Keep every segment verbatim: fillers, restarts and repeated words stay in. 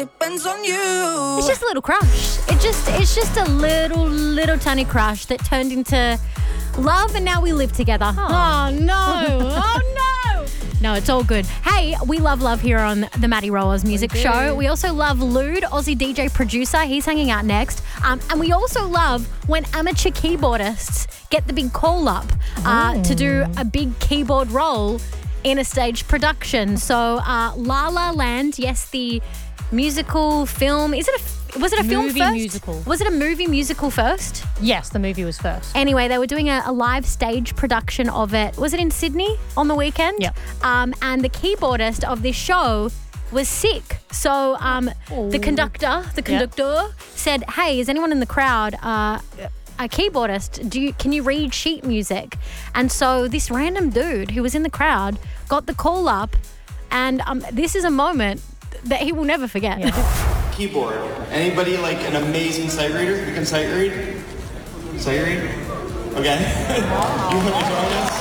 depends on you. It's just a little crush. It just it's just a little little tiny crush that turned into love, and now we live together. Oh, no. Oh no. No, it's all good. Hey, we love love here on the Maddie Rowers Music We do. Show. We also love Lude, Aussie D J producer. He's hanging out next. Um, and we also love when amateur keyboardists get the big call up uh, to do a big keyboard roll in a stage production. So uh, La La Land, yes, the musical film. Is it a was it a film Movie first? musical. Was it a movie musical first? Yes, the movie was first. Anyway, they were doing a, a live stage production of it. Was it in Sydney on the weekend? Yep. Um, and the keyboardist of this show was sick. So um, the conductor, the conductor said, "Hey, is anyone in the crowd uh, a keyboardist? Do you can you read sheet music?" And so this random dude who was in the crowd got the call up, and um, this is a moment that he will never forget. Yeah. Keyboard. Anybody like an amazing sight reader? You can sight read? Sight read? Okay. You want to join us?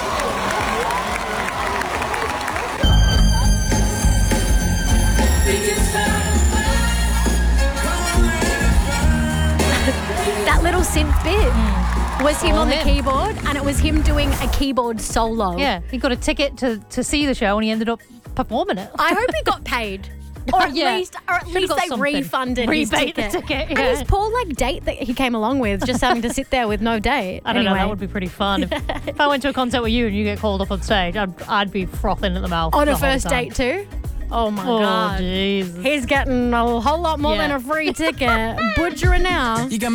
That little synth bit was him All on the him. keyboard, and it was him doing a keyboard solo. Yeah, he got a ticket to, to see the show and he ended up performing it. I hope he got paid. Or at Yeah. least, or at Should've least got they something. refunded his Rebate the ticket. ticket, And yeah. his poor like date that he came along with, just having to sit there with no date. I don't anyway, know, that would be pretty fun. If, if I went to a concert with you and you get called up on stage, I'd, I'd be frothing at the mouth. on the a whole first time. date too. Oh my Oh, god, Jesus. he's getting a whole lot more Yeah. than a free ticket. Butcher now. You got